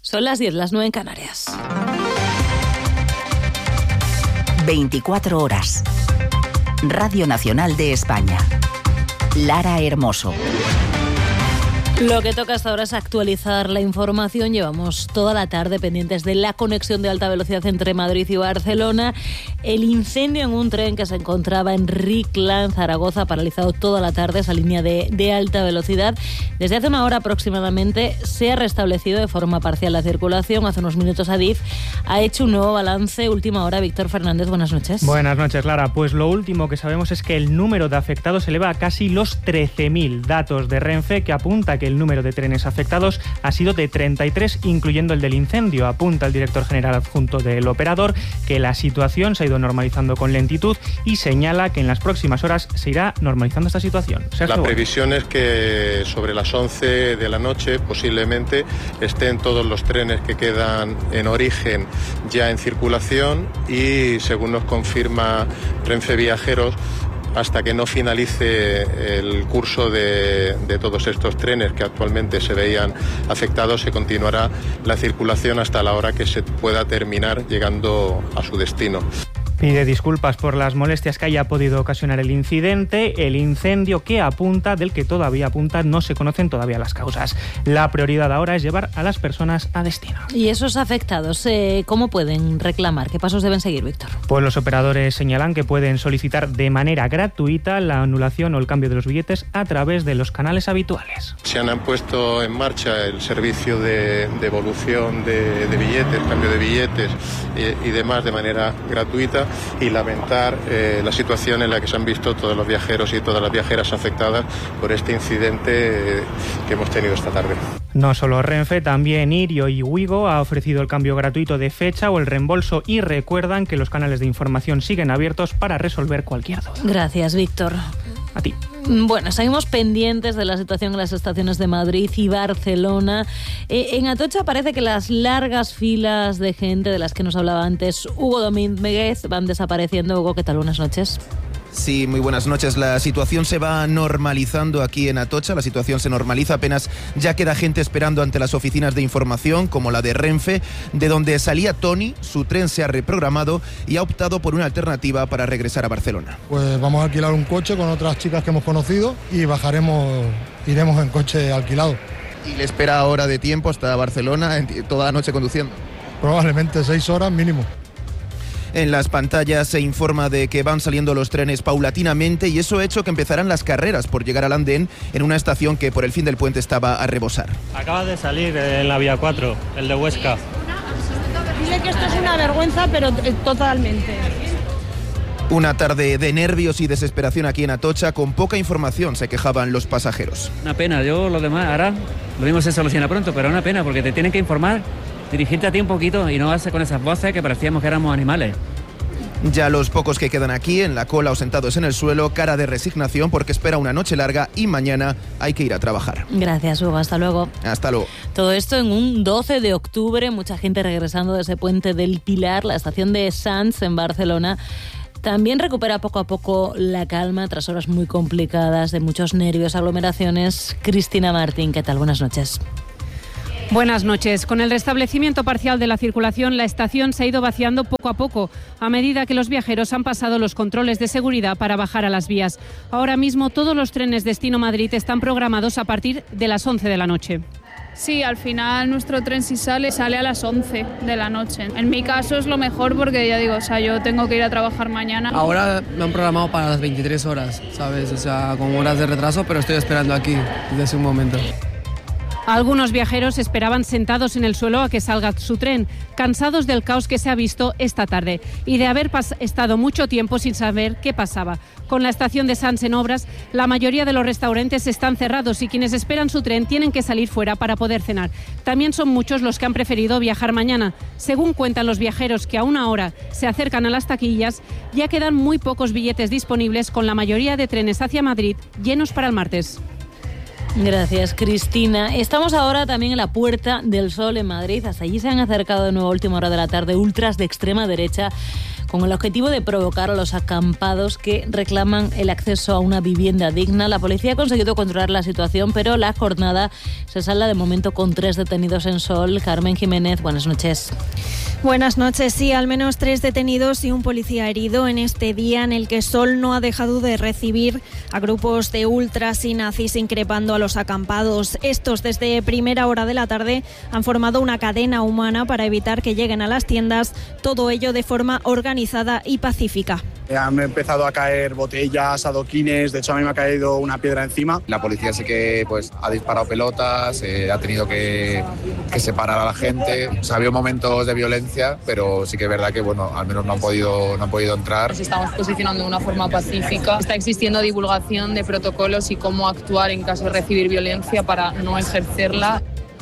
Son las 10, las 9 en Canarias. 24 horas. Radio Nacional de España. Lara Hermoso. Lo que toca hasta ahora es actualizar la información. Llevamos toda la tarde pendientes de la conexión de alta velocidad entre Madrid y Barcelona. El incendio en un tren que se encontraba en Ricla, Zaragoza, ha paralizado toda la tarde esa línea de alta velocidad. Desde hace una hora aproximadamente se ha restablecido de forma parcial la circulación. Hace unos minutos Adif ha hecho un nuevo balance. Última hora, Víctor Fernández, buenas noches. Buenas noches, Lara. Pues lo último que sabemos es que el número de afectados se eleva a casi los 13.000. Datos de Renfe que apunta que el número de trenes afectados ha sido de 33, incluyendo el del incendio. Apunta el director general adjunto del operador que la situación se ha ido normalizando con lentitud y señala que en las próximas horas se irá normalizando esta situación. La previsión es que sobre las 11 de la noche posiblemente estén todos los trenes que quedan en origen ya en circulación y, según nos confirma Renfe Viajeros, hasta que no finalice el curso de todos estos trenes que actualmente se veían afectados, se continuará la circulación hasta la hora que se pueda terminar llegando a su destino. Pide disculpas por las molestias que haya podido ocasionar el incidente. El incendio del que todavía apunta, no se conocen todavía las causas. La prioridad ahora es llevar a las personas a destino. ¿Y esos afectados cómo pueden reclamar? ¿Qué pasos deben seguir, Víctor? Pues los operadores señalan que pueden solicitar de manera gratuita la anulación o el cambio de los billetes a través de los canales habituales. Se han puesto en marcha el servicio de devolución de billetes, cambio de billetes y demás de manera gratuita, y lamentar la situación en la que se han visto todos los viajeros y todas las viajeras afectadas por este incidente que hemos tenido esta tarde. No solo Renfe, también Irio y Wigo ha ofrecido el cambio gratuito de fecha o el reembolso y recuerdan que los canales de información siguen abiertos para resolver cualquier duda. Gracias, Víctor. A ti. Bueno, seguimos pendientes de la situación en las estaciones de Madrid y Barcelona. En Atocha parece que las largas filas de gente de las que nos hablaba antes Hugo Domínguez van desapareciendo. Hugo, ¿qué tal? Buenas noches. Sí, muy buenas noches. La situación se va normalizando aquí en Atocha. La situación se normaliza, apenas ya queda gente esperando ante las oficinas de información, como la de Renfe, de donde salía Tony. Su tren se ha reprogramado y ha optado por una alternativa para regresar a Barcelona. Pues vamos a alquilar un coche con otras chicas que hemos conocido y iremos en coche alquilado. ¿Y le espera hora de tiempo hasta Barcelona, toda la noche conduciendo? Probablemente 6 horas mínimo. En las pantallas se informa de que van saliendo los trenes paulatinamente y eso ha hecho que empezarán las carreras por llegar al andén en una estación que por el fin del puente estaba a rebosar. Acaba de salir en la vía 4, el de Huesca. Dile que esto es una vergüenza, pero totalmente. Una tarde de nervios y desesperación aquí en Atocha, con poca información se quejaban los pasajeros. Una pena, yo lo demás, ahora lo mismo se soluciona pronto, pero una pena porque te tienen que informar, dirigirte a ti un poquito y no hacer con esas voces que parecíamos que éramos animales. Ya los pocos que quedan aquí, en la cola o sentados en el suelo, cara de resignación porque espera una noche larga y mañana hay que ir a trabajar. Gracias, Hugo. Hasta luego. Hasta luego. Todo esto en un 12 de octubre, mucha gente regresando de ese puente del Pilar, la estación de Sants en Barcelona. También recupera poco a poco la calma tras horas muy complicadas de muchos nervios, aglomeraciones. Cristina Martín, ¿qué tal? Buenas noches. Buenas noches. Con el restablecimiento parcial de la circulación, la estación se ha ido vaciando poco a poco, a medida que los viajeros han pasado los controles de seguridad para bajar a las vías. Ahora mismo todos los trenes destino Madrid están programados a partir de las 11 de la noche. Sí, al final nuestro tren si sale a las 11 de la noche. En mi caso es lo mejor porque ya digo, yo tengo que ir a trabajar mañana. Ahora me han programado para las 23 horas, ¿sabes? Con horas de retraso, pero estoy esperando aquí desde hace un momento. Algunos viajeros esperaban sentados en el suelo a que salga su tren, cansados del caos que se ha visto esta tarde y de haber estado mucho tiempo sin saber qué pasaba. Con la estación de Sants en obras, la mayoría de los restaurantes están cerrados y quienes esperan su tren tienen que salir fuera para poder cenar. También son muchos los que han preferido viajar mañana. Según cuentan los viajeros que a una hora se acercan a las taquillas, ya quedan muy pocos billetes disponibles, con la mayoría de trenes hacia Madrid llenos para el martes. Gracias, Cristina. Estamos ahora también en la Puerta del Sol en Madrid. Hasta allí se han acercado de nuevo a última hora de la tarde ultras de extrema derecha con el objetivo de provocar a los acampados que reclaman el acceso a una vivienda digna. La policía ha conseguido controlar la situación, pero la jornada se salda de momento con 3 detenidos en Sol. Carmen Jiménez, buenas noches. Buenas noches. Sí, al menos 3 detenidos y un policía herido en este día en el que Sol no ha dejado de recibir a grupos de ultras y nazis increpando a los acampados. Estos, desde primera hora de la tarde, han formado una cadena humana para evitar que lleguen a las tiendas, todo ello de forma organizada y pacífica. Han empezado a caer botellas, adoquines, de hecho a mí me ha caído una piedra encima. La policía sí que ha disparado pelotas, ha tenido que separar a la gente. O sea, ha habido momentos de violencia, pero sí que es verdad que al menos no han podido entrar. Nos estamos posicionando de una forma pacífica. Está existiendo divulgación de protocolos y cómo actuar en caso de recibir violencia para no ejercerla.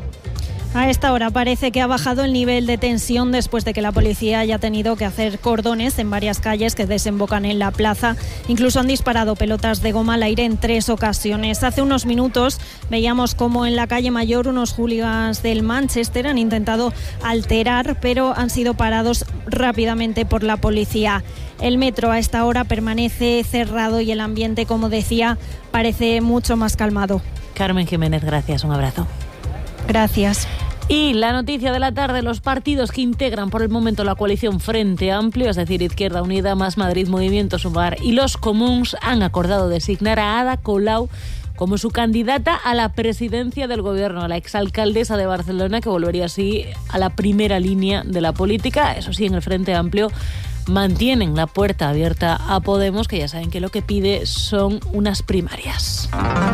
A esta hora parece que ha bajado el nivel de tensión después de que la policía haya tenido que hacer cordones en varias calles que desembocan en la plaza. Incluso han disparado pelotas de goma al aire en 3 ocasiones. Hace unos minutos veíamos cómo en la calle Mayor unos hooligans del Manchester han intentado alterar, pero han sido parados rápidamente por la policía. El metro a esta hora permanece cerrado y el ambiente, como decía, parece mucho más calmado. Carmen Jiménez, gracias. Un abrazo. Gracias. Y la noticia de la tarde, los partidos que integran por el momento la coalición Frente Amplio, es decir, Izquierda Unida, Más Madrid, Movimiento Sumar y los Comuns, han acordado designar a Ada Colau como su candidata a la presidencia del gobierno, a la exalcaldesa de Barcelona, que volvería así a la primera línea de la política. Eso sí, en el Frente Amplio mantienen la puerta abierta a Podemos, que ya saben que lo que pide son unas primarias.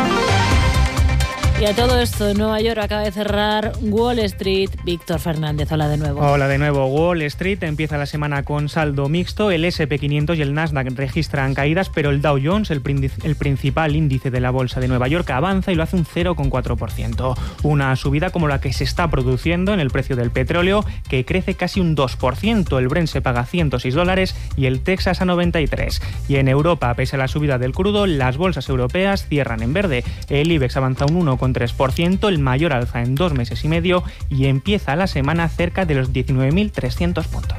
Y a todo esto, en Nueva York acaba de cerrar Wall Street. Víctor Fernández, hola de nuevo. Hola de nuevo. Wall Street empieza la semana con saldo mixto. El S&P 500 y el Nasdaq registran caídas, pero el Dow Jones, el principal índice de la bolsa de Nueva York, avanza y lo hace un 0,4%. Una subida como la que se está produciendo en el precio del petróleo, que crece casi un 2%. El Brent se paga a $106 y el Texas a 93. Y en Europa, pese a la subida del crudo, las bolsas europeas cierran en verde. El IBEX avanza un 1,3%, el mayor alza en 2 meses y medio, y empieza la semana cerca de los 19.300 puntos.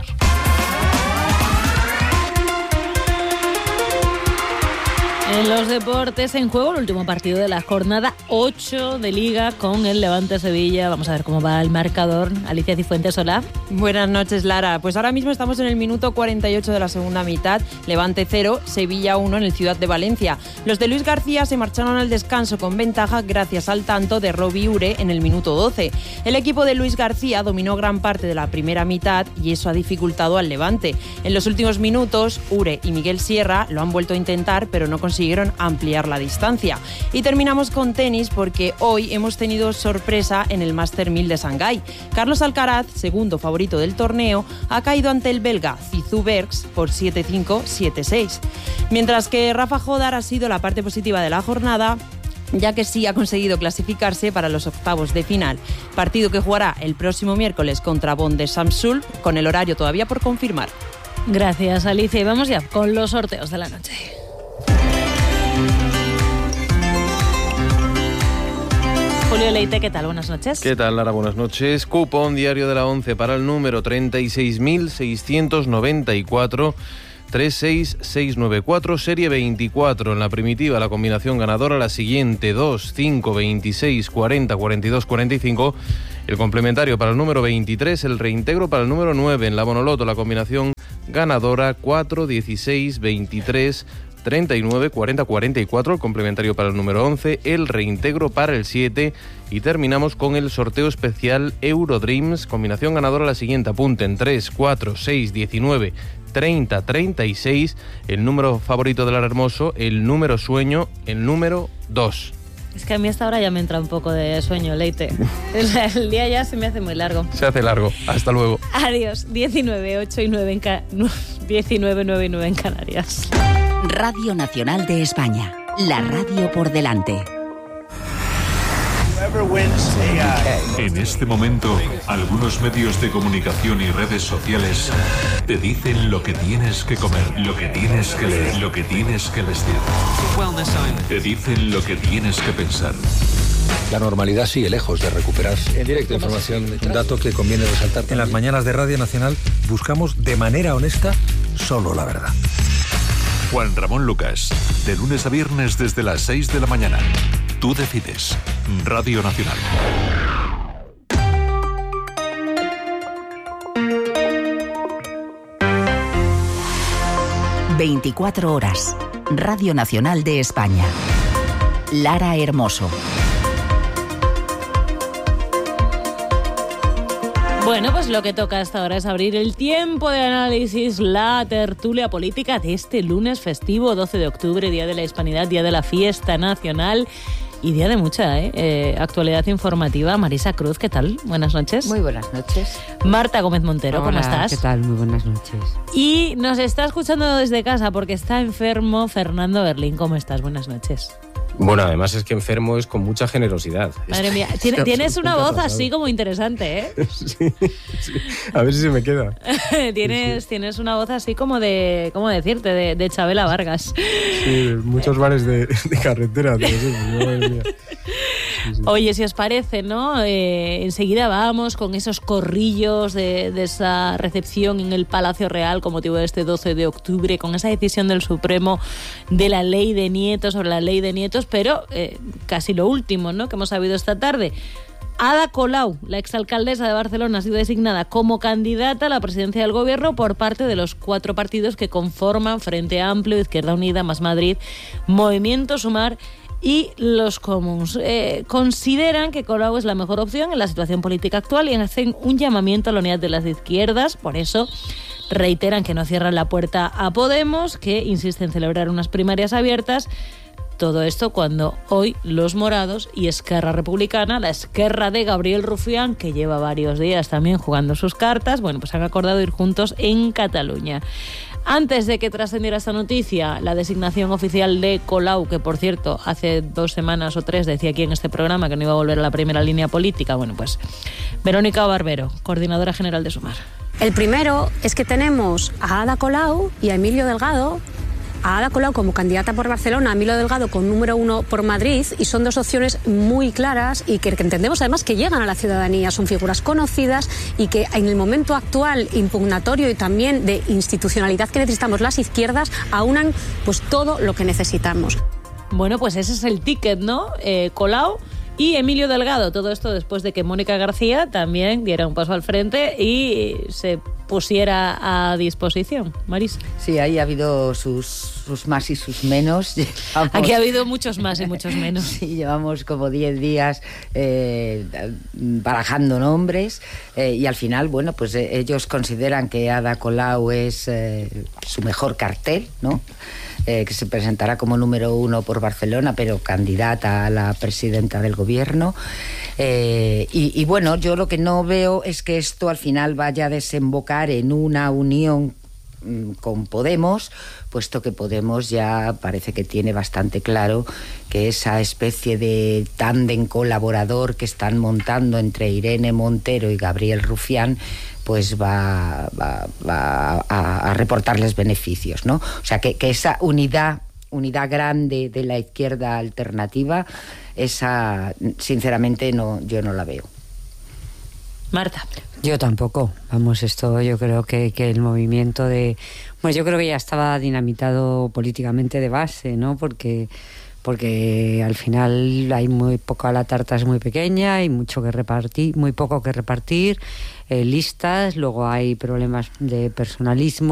En los deportes, en juego el último partido de la jornada 8 de Liga con el Levante Sevilla. Vamos a ver cómo va el marcador. Alicia Cifuentes, hola. Buenas noches, Lara. Pues ahora mismo estamos en el minuto 48 de la segunda mitad. Levante 0, Sevilla 1 en el Ciudad de Valencia. Los de Luis García se marcharon al descanso con ventaja gracias al tanto de Robbie Ure en el minuto 12. El equipo de Luis García dominó gran parte de la primera mitad y eso ha dificultado al Levante. En los últimos minutos, Ure y Miguel Sierra lo han vuelto a intentar, pero no consiguieron ampliar la distancia. Y terminamos con tenis porque hoy hemos tenido sorpresa en el Master 1000 de Shanghái. Carlos Alcaraz, segundo favorito del torneo, ha caído ante el belga Zizou Bergs por 7-5, 7-6. Mientras que Rafa Jodar ha sido la parte positiva de la jornada, ya que sí ha conseguido clasificarse para los octavos de final. Partido que jugará el próximo miércoles contra Bonn de Samsul, con el horario todavía por confirmar. Gracias, Alicia. Y vamos ya con los sorteos de la noche. Julio Leite, ¿qué tal? Buenas noches. ¿Qué tal, Lara? Buenas noches. Cupón diario de la 11 para el número 36.694, 36694, serie 24. En la primitiva, la combinación ganadora, la siguiente: 2, 5, 26, 40, 42, 45. El complementario para el número 23, el reintegro para el número 9. En la Bonoloto, la combinación ganadora, 4, 16, 23, 39, 40, 44, el complementario para el número 11, el reintegro para el 7 y terminamos con el sorteo especial Eurodreams, combinación ganadora la siguiente, apunten: 3, 4, 6, 19, 30, 36, el número favorito de Lara Hermoso, el número sueño, el número 2. Es que a mí esta hora ya me entra un poco de sueño, Leite. El día ya se me hace muy largo. Se hace largo. Hasta luego. Adiós. 19, 8 y 9 19, 9 y 9 en Canarias. Radio Nacional de España. La radio por delante. En este momento, algunos medios de comunicación y redes sociales te dicen lo que tienes que comer, lo que tienes que leer, lo que tienes que vestir. Te dicen lo que tienes que pensar. La normalidad sigue lejos de recuperarse. En directo, información, un dato que conviene resaltar también. En las mañanas de Radio Nacional buscamos de manera honesta solo la verdad. Juan Ramón Lucas, de lunes a viernes desde las 6 de la mañana. Tú decides. Radio Nacional. ...24 horas... Radio Nacional de España. Lara Hermoso. Bueno, pues lo que toca hasta ahora es abrir el tiempo de análisis, la tertulia política de este lunes festivo, 12 de octubre, Día de la Hispanidad, Día de la Fiesta Nacional y día de mucha actualidad informativa. Marisa Cruz, ¿qué tal? Buenas noches. Muy buenas noches. Marta Gómez Montero, Hola, ¿cómo estás? ¿qué tal? Muy buenas noches. Y nos está escuchando desde casa porque está enfermo Fernando Berlín. ¿Cómo estás? Buenas noches. Bueno, además es que enfermo es con mucha generosidad. Madre mía, tienes una voz así como interesante, ¿eh? Sí. A ver si se me queda. Tienes una voz así como de, ¿cómo decirte? De Chabela Vargas. Sí, muchos bares de carretera. Madre mía. Sí. Oye, si os parece, ¿no? Enseguida vamos con esos corrillos de esa recepción en el Palacio Real con motivo de este 12 de octubre, con esa decisión del Supremo de la ley de nietos, sobre la ley de nietos, pero casi lo último, ¿no?, que hemos sabido esta tarde. Ada Colau, la exalcaldesa de Barcelona, ha sido designada como candidata a la presidencia del gobierno por parte de los 4 partidos que conforman Frente Amplio, Izquierda Unida, Más Madrid, Movimiento Sumar y los Comuns. Consideran que Colau es la mejor opción en la situación política actual y hacen un llamamiento a la unidad de las izquierdas. Por eso reiteran que no cierran la puerta a Podemos, que insiste en celebrar unas primarias abiertas. Todo esto cuando hoy los morados y Esquerra Republicana, la Esquerra de Gabriel Rufián, que lleva varios días también jugando sus cartas, bueno, pues han acordado ir juntos en Cataluña. Antes de que trascendiera esta noticia, la designación oficial de Colau, que por cierto hace 2 semanas o 3 decía aquí en este programa que no iba a volver a la primera línea política, bueno, pues Verónica Barbero, coordinadora general de Sumar. El primero es que tenemos a Ada Colau y a Emilio Delgado. A Ada Colau como candidata por Barcelona, a Emilio Delgado con número 1 por Madrid, y son 2 opciones muy claras y que entendemos además que llegan a la ciudadanía. Son figuras conocidas y que en el momento actual impugnatorio y también de institucionalidad que necesitamos las izquierdas aunan pues todo lo que necesitamos. Bueno, pues ese es el ticket, ¿no? Colau y Emilio Delgado. Todo esto después de que Mónica García también diera un paso al frente y se pusiera a disposición. Marisa. Sí, ahí ha habido sus más y sus menos. Aquí ha habido muchos más y muchos menos. Sí, llevamos como 10 días barajando nombres y al final, bueno, pues ellos consideran que Ada Colau es su mejor cartel, ¿no? Que se presentará como número 1 por Barcelona, pero candidata a la presidenta del gobierno. Y bueno, yo lo que no veo es que esto al final vaya a desembocar en una unión con Podemos, puesto que Podemos ya parece que tiene bastante claro que esa especie de tándem colaborador que están montando entre Irene Montero y Gabriel Rufián pues va a reportarles beneficios, ¿no? O sea, que esa unidad grande de la izquierda alternativa, esa sinceramente yo no la veo. Marta. Yo tampoco. Vamos, esto yo creo que el movimiento yo creo que ya estaba dinamitado políticamente de base, ¿no? Porque al final hay muy poco, la tarta es muy pequeña, hay mucho que repartir, muy poco que repartir, listas, luego hay problemas de personalismo.